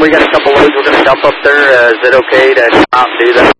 we got a couple loads we're going to dump up there. Is it okay to come out and do that?